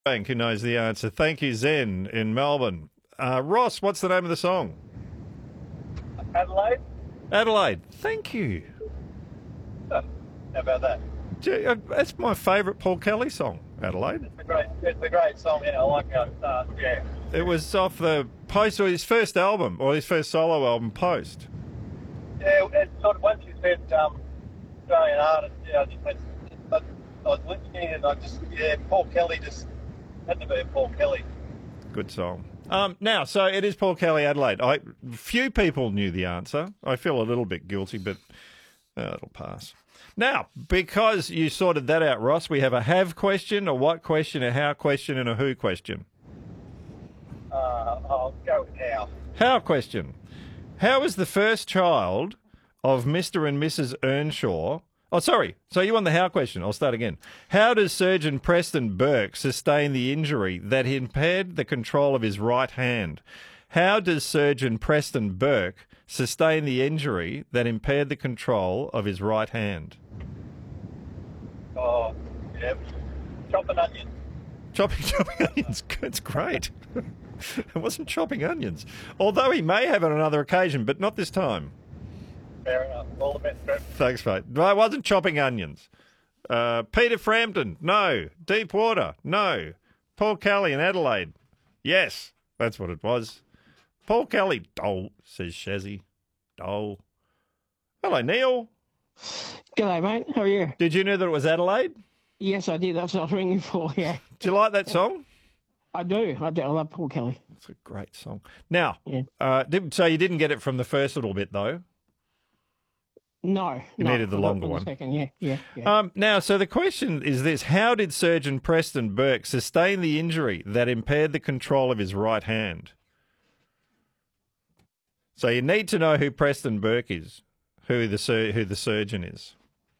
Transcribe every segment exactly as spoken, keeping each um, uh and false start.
Bank, who knows the answer. Thank you, Zen in Melbourne. Uh, Ross, what's the name of the song? Adelaide? Adelaide. Thank you. Huh. How about that? Gee, uh, that's my favourite Paul Kelly song, Adelaide. It's a great, it's a great song, yeah. I like how it starts, yeah. It was off the Post, or his first album, or his first solo album, Post. Yeah, it sort of, once you said um, Australian artist, yeah, I just went, but I was listening and I just, yeah, Paul Kelly just had to be Paul Kelly. Good song. Um, now, so it is Paul Kelly, Adelaide. I, few people knew the answer. I feel a little bit guilty, but uh, it'll pass. Now, because you sorted that out, Ross, we have a have question, a what question, a how question, and a who question. Uh, I'll go with how. How question. How was the first child of Mister and Missus Earnshaw? Oh, sorry. So you won the how question. I'll start again. How does surgeon Preston Burke sustain the injury that impaired the control of his right hand? How does surgeon Preston Burke sustain the injury that impaired the control of his right hand? Oh, yeah. Chopping onions. Chopping, chopping onions. It's great. It wasn't chopping onions. Although he may have on another occasion, but not this time. Fair enough. All the best, Trev. Thanks, mate. No, I wasn't chopping onions. Uh, Peter Frampton, no. Deepwater, no. Paul Kelly in Adelaide, yes. That's what it was. Paul Kelly, dole, says Shazzy. Dole. Hello, Neil. G'day, mate. How are you? Did you know that it was Adelaide? Yes, I did. That's what I was ringing for, yeah. Do you like that song? I do. I do. I love Paul Kelly. It's a great song. Now, Yeah. uh, did, so you didn't get it from the first little bit, though? No. You no, needed the I got longer it one. Second. Yeah, yeah, yeah. Um, now, so the question is this. How did surgeon Preston Burke sustain the injury that impaired the control of his right hand? So you need to know who Preston Burke is, who the sur- who the surgeon is.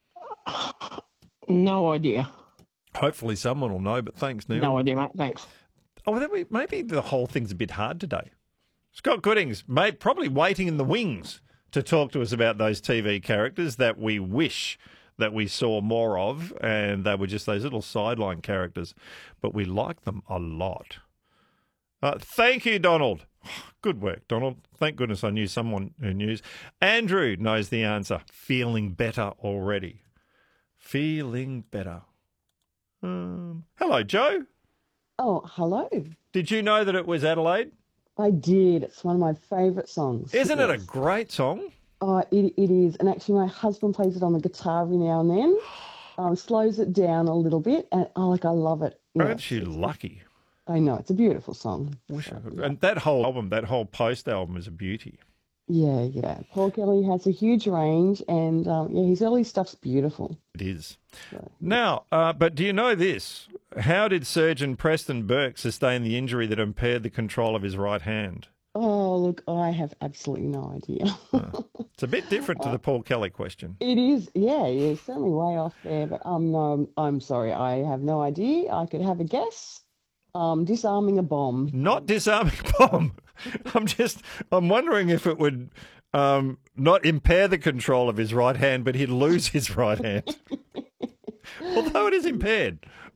No idea. Hopefully someone will know, but thanks, Neil. No idea, mate. Thanks. Oh, then we, maybe the whole thing's a bit hard today. Scott Goodings, mate, probably waiting in the wings to talk to us about those T V characters that we wish that we saw more of, and they were just those little sideline characters, but we like them a lot. Uh, thank you, Donald. Good work, Donald. Thank goodness I knew someone who knew. Andrew knows the answer. Feeling better already. Feeling better. Um, hello, Joe. Oh, hello. Did you know that it was Adelaide? I did. It's one of my favourite songs. Isn't it a Yes. great song? Oh, it, it is. And actually, my husband plays it on the guitar every now and then. Um, slows it down a little bit. And, oh, like, I love it. Aren't Yes. you lucky? I know. It's a beautiful song. Wish I could. And that whole album, that whole Post album is a beauty. Yeah, yeah. Paul Kelly has a huge range, and um, yeah, his early stuff's beautiful. It is. So, Now, uh, but do you know this? How did surgeon Preston Burke sustain the injury that impaired the control of his right hand? oh, look, I have absolutely no idea. It's a bit different to the Paul Kelly question. It is, yeah, yeah, certainly way off there. But um, no, I'm sorry, I have no idea. I could have a guess. Um, disarming a bomb. Not disarming a bomb. I'm just, I'm wondering if it would um, not impair the control of his right hand, but he'd lose his right hand. Although it is impaired.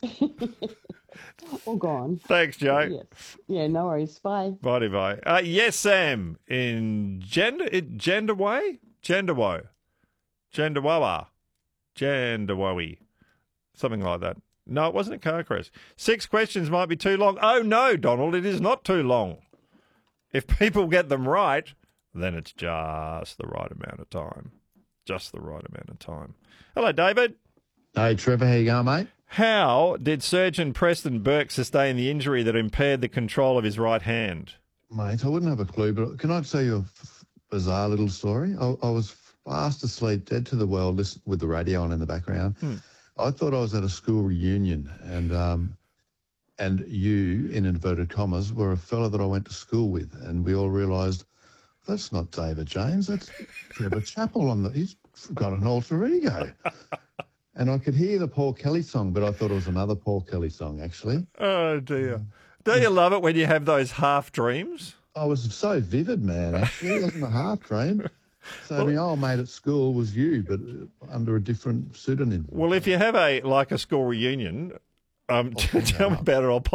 All gone. Thanks, Joe. Yes. Yeah, no worries. Bye. Bye bye. Uh, yes, Sam, in gender, it, Genderway? Genderwo. Genderwawa. Genderwowie. Something like that. No, it wasn't a car crash. Six questions might be too long. Oh, no, Donald, it is not too long. If people get them right, then it's just the right amount of time. Just the right amount of time. Hello, David. Hey, Trevor, how you going, mate? How did surgeon Preston Burke sustain the injury that impaired the control of his right hand? Mate, I wouldn't have a clue, but can I tell you a f- bizarre little story? I, I was fast asleep, dead to the world, listen, with the radio on in the background. Hmm. I thought I was at a school reunion, and um, and you, in inverted commas, were a fella that I went to school with, and we all realised that's not David James, that's Trevor Chappell. On the, he's got an alter ego. And I could hear the Paul Kelly song, but I thought it was another Paul Kelly song, actually. Oh, dear. Don't you love it when you have those half dreams? I was so vivid, man, actually. It wasn't a half dream. So my old mate at school was you, but under a different pseudonym. Well, if you have a like a school reunion, um, tell me about it. I'll